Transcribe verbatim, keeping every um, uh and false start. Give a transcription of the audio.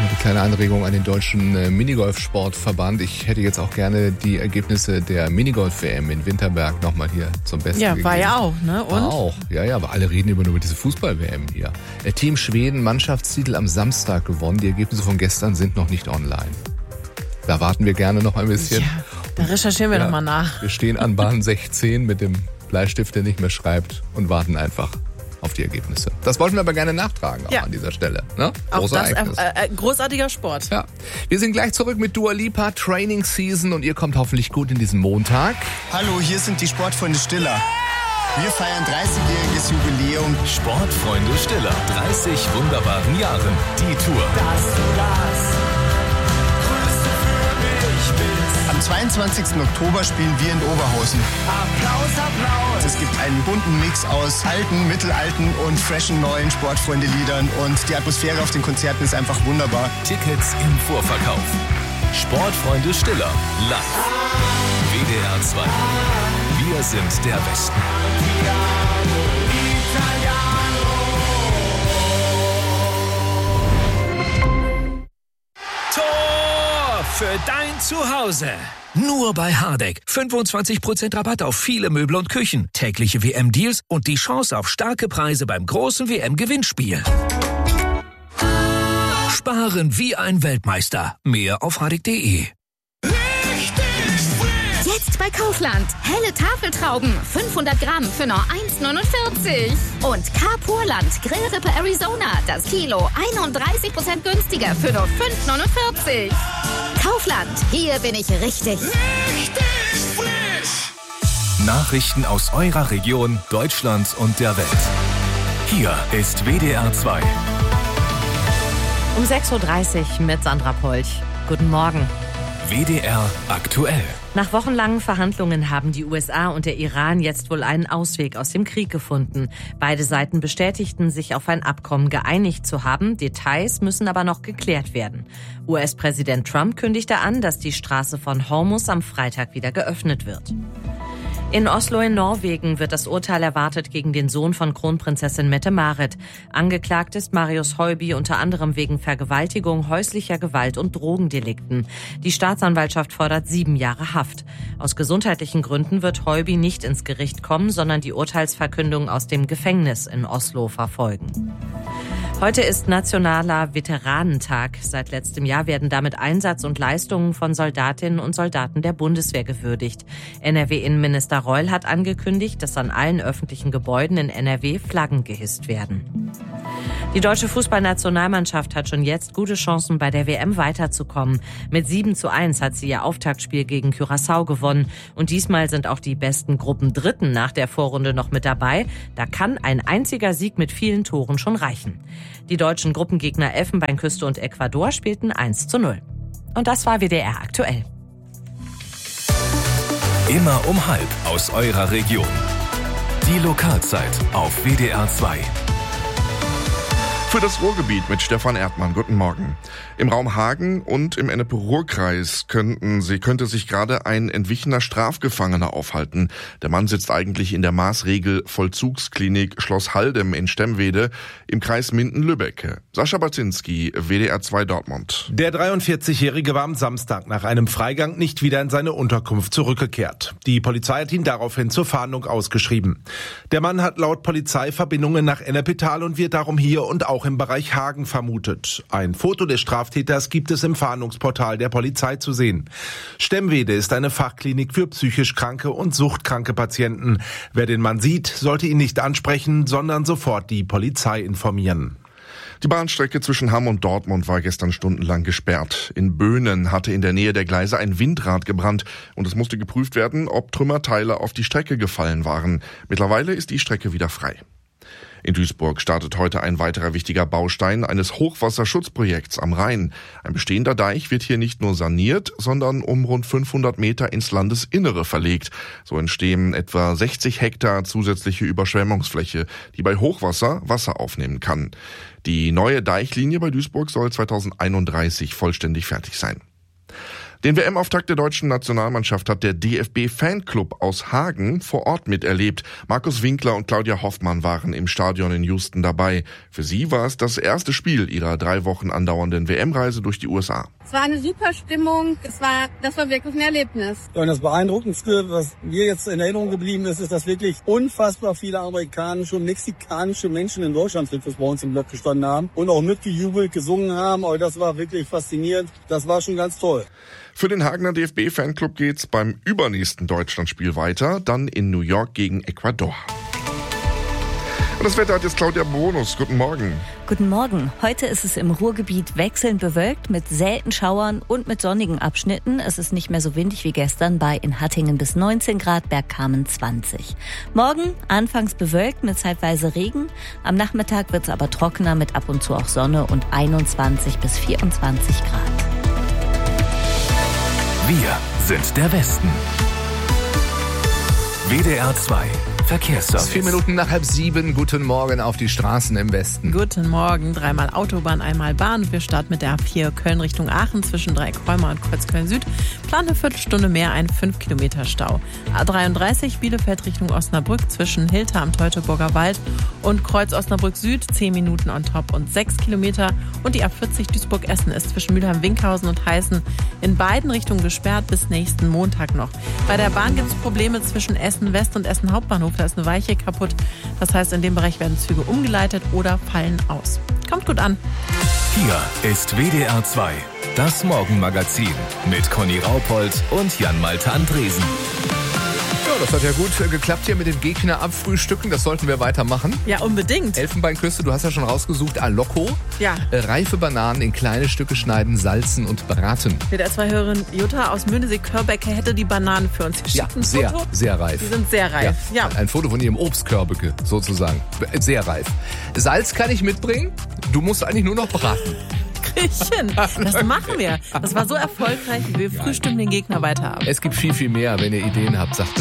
eine kleine Anregung an den deutschen äh, Minigolf-Sportverband. Ich hätte jetzt auch gerne die Ergebnisse der Minigolf-W M in Winterberg nochmal hier zum Besten Ja, gegeben. war ja auch, ne? Und? War auch, ja, ja, aber alle reden über nur über diese Fußball-W M hier. Der Team Schweden Mannschaftstitel am Samstag gewonnen. Die Ergebnisse von gestern sind noch nicht online. Da warten wir gerne noch ein bisschen. Ja, da recherchieren wir ja, nochmal nach. Wir stehen an Bahn sechzehn mit dem Bleistift, der nicht mehr schreibt, und warten einfach auf die Ergebnisse. Das wollten wir aber gerne nachtragen auch ja. an dieser Stelle. Ne? Auch das äh, äh, großartiger Sport. Ja. Wir sind gleich zurück mit Dua Lipa, Training Season, und ihr kommt hoffentlich gut in diesen Montag. Hallo, hier sind die Sportfreunde Stiller. Wir feiern dreißigjähriges Jubiläum. Sportfreunde Stiller, dreißig wunderbaren Jahren. Die Tour. Dass du das Größte für mich bist. Am zweiundzwanzigsten Oktober spielen wir in Oberhausen. Applaus, Applaus. Es gibt einen bunten Mix aus alten, mittelalten und freshen neuen Sportfreunde-Liedern. Und die Atmosphäre auf den Konzerten ist einfach wunderbar. Tickets im Vorverkauf. Sportfreunde Stiller, live. W D R zwei. Wir sind der Westen. Tor für dein Zuhause. Nur bei Hardegg. fünfundzwanzig Prozent Rabatt auf viele Möbel und Küchen. Tägliche W M-Deals und die Chance auf starke Preise beim großen W M-Gewinnspiel. Sparen wie ein Weltmeister. Mehr auf hardegg punkt de. Jetzt bei Kaufland. Helle Tafeltrauben. fünfhundert Gramm für nur eins neunundvierzig. Und Carpurland Grillrippe Arizona. Das Kilo einunddreißig Prozent günstiger für nur fünf neunundvierzig. Kaufland. Hier bin ich richtig. Richtig frisch. Nachrichten aus eurer Region, Deutschland und der Welt. Hier ist W D R zwei. Um sechs Uhr dreißig mit Sandra Polch. Guten Morgen. W D R aktuell. Nach wochenlangen Verhandlungen haben die U S A und der Iran jetzt wohl einen Ausweg aus dem Krieg gefunden. Beide Seiten bestätigten, sich auf ein Abkommen geeinigt zu haben. Details müssen aber noch geklärt werden. U S-Präsident Trump kündigte an, dass die Straße von Hormuz am Freitag wieder geöffnet wird. In Oslo in Norwegen wird das Urteil erwartet gegen den Sohn von Kronprinzessin Mette-Marit. Angeklagt ist Marius Heuby unter anderem wegen Vergewaltigung, häuslicher Gewalt und Drogendelikten. Die Staatsanwaltschaft fordert sieben Jahre Haft. Aus gesundheitlichen Gründen wird Heuby nicht ins Gericht kommen, sondern die Urteilsverkündung aus dem Gefängnis in Oslo verfolgen. Heute ist Nationaler Veteranentag. Seit letztem Jahr werden damit Einsatz und Leistungen von Soldatinnen und Soldaten der Bundeswehr gewürdigt. N R W-Innenminister Reul hat angekündigt, dass an allen öffentlichen Gebäuden in N R W Flaggen gehisst werden. Die deutsche Fußballnationalmannschaft hat schon jetzt gute Chancen, bei der W M weiterzukommen. Mit sieben zu eins hat sie ihr Auftaktspiel gegen Curaçao gewonnen. Und diesmal sind auch die besten Gruppendritten nach der Vorrunde noch mit dabei. Da kann ein einziger Sieg mit vielen Toren schon reichen. Die deutschen Gruppengegner Elfenbeinküste und Ecuador spielten eins zu null. Und das war W D R aktuell. Immer um halb aus eurer Region. Die Lokalzeit auf W D R zwei. Für das Ruhrgebiet mit Stefan Erdmann. Guten Morgen. Im Raum Hagen und im Ennepe-Ruhr-Kreis könnten sie, könnte sich gerade ein entwichener Strafgefangener aufhalten. Der Mann sitzt eigentlich in der Maßregel-Vollzugsklinik Schloss Haldem in Stemwede im Kreis Minden-Lübbecke. Sascha Baczynski, W D R zwei Dortmund. Der dreiundvierzigjährige war am Samstag nach einem Freigang nicht wieder in seine Unterkunft zurückgekehrt. Die Polizei hat ihn daraufhin zur Fahndung ausgeschrieben. Der Mann hat laut Polizei Verbindungen nach Ennepetal und wird darum hier und auch im Bereich Hagen vermutet. Ein Foto des Straftäters gibt es im Fahndungsportal der Polizei zu sehen. Stemwede ist eine Fachklinik für psychisch kranke und suchtkranke Patienten. Wer den Mann sieht, sollte ihn nicht ansprechen, sondern sofort die Polizei informieren. Die Bahnstrecke zwischen Hamm und Dortmund war gestern stundenlang gesperrt. In Böhnen hatte in der Nähe der Gleise ein Windrad gebrannt und es musste geprüft werden, ob Trümmerteile auf die Strecke gefallen waren. Mittlerweile ist die Strecke wieder frei. In Duisburg startet heute ein weiterer wichtiger Baustein eines Hochwasserschutzprojekts am Rhein. Ein bestehender Deich wird hier nicht nur saniert, sondern um rund fünfhundert Meter ins Landesinnere verlegt. So entstehen etwa sechzig Hektar zusätzliche Überschwemmungsfläche, die bei Hochwasser Wasser aufnehmen kann. Die neue Deichlinie bei Duisburg soll zweitausendeinunddreißig vollständig fertig sein. Den W M-Auftakt der deutschen Nationalmannschaft hat der D F B-Fanclub aus Hagen vor Ort miterlebt. Markus Winkler und Claudia Hoffmann waren im Stadion in Houston dabei. Für sie war es das erste Spiel ihrer drei Wochen andauernden W M-Reise durch die U S A. Es war eine super Stimmung, es war, das war wirklich ein Erlebnis. Und das Beeindruckendste, was mir jetzt in Erinnerung geblieben ist, ist, dass wirklich unfassbar viele amerikanische und mexikanische Menschen in Deutschland sind, bei uns im Block gestanden haben und auch mitgejubelt, gesungen haben. Aber das war wirklich faszinierend. Das war schon ganz toll. Für den Hagener D F B-Fanclub geht's beim übernächsten Deutschlandspiel weiter, dann in New York gegen Ecuador. Und das Wetter hat jetzt Claudia Bonus. Guten Morgen. Guten Morgen. Heute ist es im Ruhrgebiet wechselnd bewölkt mit selten Schauern und mit sonnigen Abschnitten. Es ist nicht mehr so windig wie gestern, bei in Hattingen bis neunzehn Grad, Bergkamen zwanzig. Morgen anfangs bewölkt mit zeitweise Regen. Am Nachmittag wird es aber trockener mit ab und zu auch Sonne und einundzwanzig bis vierundzwanzig Grad. Wir sind der Westen. W D R zwei Verkehrsservice. Vier Minuten nach halb sieben. Guten Morgen auf die Straßen im Westen. Guten Morgen. Dreimal Autobahn, einmal Bahn. Wir starten mit der A vier Köln Richtung Aachen zwischen Dreieckholmer und Kreuzköln Süd. Plan eine Viertelstunde mehr, ein fünf Kilometer Stau. A dreiunddreißig Bielefeld Richtung Osnabrück zwischen Hilter am Teutoburger Wald und Kreuz Osnabrück Süd. zehn Minuten on top und sechs Kilometer. Und die A vierzig Duisburg-Essen ist zwischen Mülheim-Winkhausen und Heißen in beiden Richtungen gesperrt bis nächsten Montag noch. Bei der Bahn gibt es Probleme zwischen Essen West und Essen Hauptbahnhof. Da ist eine Weiche kaputt. Das heißt, in dem Bereich werden Züge umgeleitet oder fallen aus. Kommt gut an. Hier ist W D R zwei, das Morgenmagazin mit Conny Raupold und Jan-Malte Andresen. Ja, das hat ja gut geklappt hier mit dem Gegner abfrühstücken. Das sollten wir weitermachen. Ja, unbedingt. Elfenbeinküste, du hast ja schon rausgesucht. Alocco. Ja. Äh, reife Bananen in kleine Stücke schneiden, salzen und braten. W D R zwei Hörerin Jutta aus Mündesee-Körbecke hätte die Bananen für uns geschickt. Ja, sehr, Foto. sehr reif. Die sind sehr reif. Ja. ja. Ein Foto von ihrem Obstkörbe sozusagen. Sehr reif. Salz kann ich mitbringen. Du musst eigentlich nur noch braten. Das machen wir. Das war so erfolgreich, wir frühstücken den Gegner weiter ab. Es gibt viel, viel mehr. Wenn ihr Ideen habt, sagt